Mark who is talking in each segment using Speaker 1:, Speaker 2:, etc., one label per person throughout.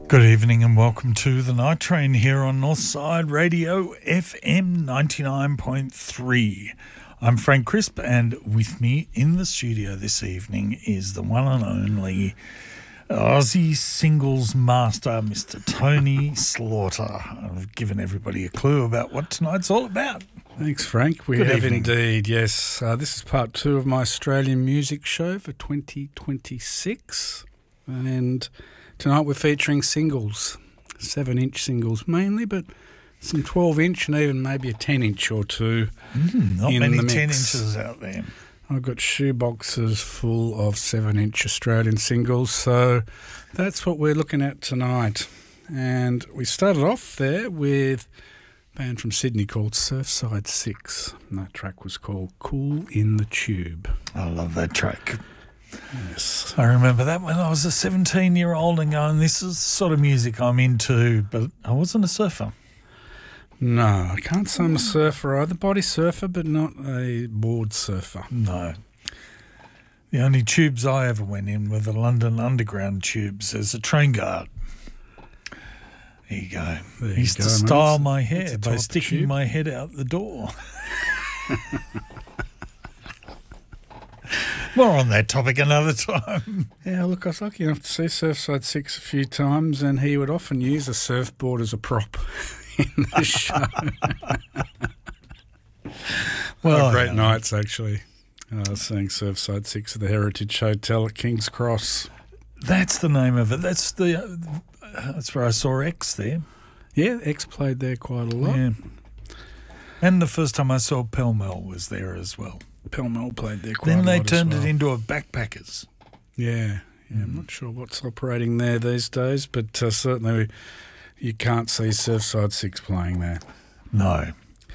Speaker 1: Good evening and welcome to the Night Train here on Northside Radio FM 99.3. I'm Frank Crisp, and with me in the studio this evening is the one and only Aussie singles master, Mr. Tony Slaughter. I've given everybody a clue about what tonight's all about.
Speaker 2: Thanks, Frank. We have indeed, yes. This is part 2 of my Australian music show for 2026. And tonight we're featuring singles, 7-inch singles mainly, but some 12-inch and even maybe a 10-inch or two.
Speaker 1: Not
Speaker 2: in
Speaker 1: many
Speaker 2: the mix.
Speaker 1: 10 inches out there.
Speaker 2: I've got shoe boxes full of 7-inch Australian singles, so that's what we're looking at tonight. And we started off there with a band from Sydney called Surfside 6, and that track was called Cool in the Tube.
Speaker 1: I love that track.
Speaker 2: Yes.
Speaker 1: I remember that when I was a 17-year-old and going, this is the sort of music I'm into, but I wasn't a surfer.
Speaker 2: No, I can't say I'm a surfer either. Body surfer, but not a board surfer.
Speaker 1: No. The only tubes I ever went in were the London Underground tubes as a train guard. There you go.
Speaker 2: There
Speaker 1: I used
Speaker 2: you
Speaker 1: to
Speaker 2: go,
Speaker 1: style
Speaker 2: mate.
Speaker 1: my
Speaker 2: That's
Speaker 1: hair
Speaker 2: a
Speaker 1: by
Speaker 2: type of
Speaker 1: sticking
Speaker 2: tube.
Speaker 1: my head out the door. More on that topic another time.
Speaker 2: Yeah, look, I was lucky enough to see Surfside 6 a few times, and he would often use a surfboard as a prop in the show.
Speaker 1: Well,
Speaker 2: Great
Speaker 1: yeah.
Speaker 2: nights, actually. I was seeing Surfside 6 at the Heritage Hotel at King's Cross.
Speaker 1: That's the name of it. That's where I saw X there.
Speaker 2: Yeah, X played there quite a lot.
Speaker 1: Yeah. And the first time I saw Pell Mell was there as well.
Speaker 2: Pell Mell played there quite
Speaker 1: Then
Speaker 2: a lot
Speaker 1: they
Speaker 2: as
Speaker 1: turned
Speaker 2: well.
Speaker 1: it into a backpackers.
Speaker 2: Yeah, I'm not sure what's operating there these days, but certainly you can't see Surfside 6 playing there.
Speaker 1: No.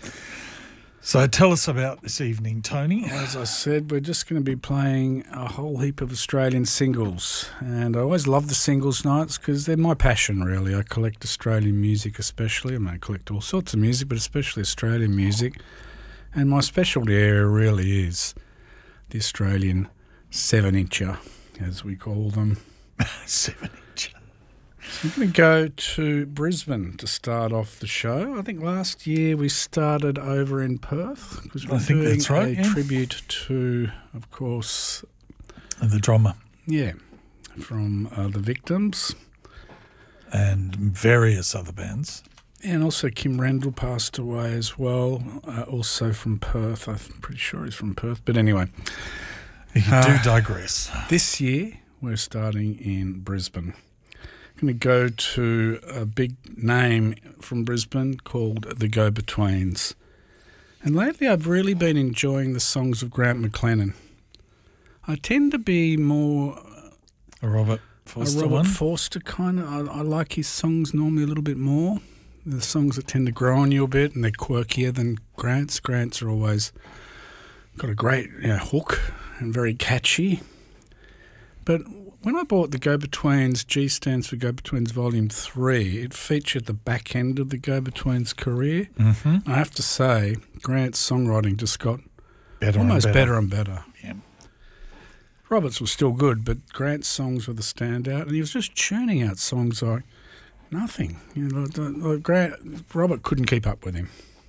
Speaker 1: So tell us about this evening, Tony.
Speaker 2: As I said, we're just going to be playing a whole heap of Australian singles, and I always love the singles nights because they're my passion, really. I collect Australian music especially. I mean, I collect all sorts of music, but especially Australian music, and my specialty area really is the Australian 7-incher, as we call them.
Speaker 1: 7-inch.
Speaker 2: I'm going to go to Brisbane to start off the show. I think last year we started over in Perth because we're
Speaker 1: I think
Speaker 2: doing
Speaker 1: that's right,
Speaker 2: a
Speaker 1: yeah.
Speaker 2: tribute to, of course,
Speaker 1: The drummer.
Speaker 2: yeah, from the Victims.
Speaker 1: And various other bands.
Speaker 2: And also Kim Randall passed away as well, also from Perth. I'm pretty sure he's from Perth. But anyway,
Speaker 1: You do digress.
Speaker 2: this year we're starting in Brisbane. I'm going to go to a big name from Brisbane called the Go-Betweens. And lately I've really been enjoying the songs of Grant McLennan. I tend to be more
Speaker 1: A Robert Forster
Speaker 2: a Robert
Speaker 1: one.
Speaker 2: Forster kind of. I like his songs normally a little bit more. The songs that tend to grow on you a bit, and they're quirkier than Grant's. Grant's are always got a great hook and very catchy. But when I bought the Go-Betweens, G stands for Go-Betweens Volume 3, it featured the back end of the Go-Betweens career.
Speaker 1: Mm-hmm.
Speaker 2: I have to say, Grant's songwriting just got
Speaker 1: Better
Speaker 2: almost
Speaker 1: and
Speaker 2: better and better.
Speaker 1: Yeah.
Speaker 2: Robert's was still good, but Grant's songs were the standout, and he was just churning out songs like nothing. You know, Robert couldn't keep up with him.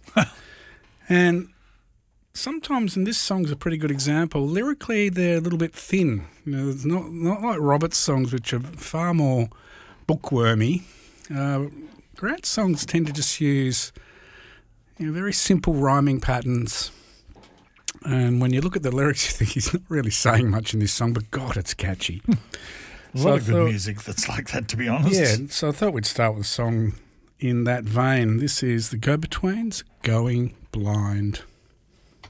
Speaker 2: And sometimes, and this song's a pretty good example, lyrically they're a little bit thin. You know, it's not like Robert's songs, which are far more bookwormy. Grant's songs tend to just use very simple rhyming patterns. And when you look at the lyrics, you think he's not really saying much in this song, but God, it's catchy.
Speaker 1: A lot of good music that's like that, to be honest.
Speaker 2: Yeah, so I thought we'd start with a song in that vein. This is the Go-Betweens, Going Blind.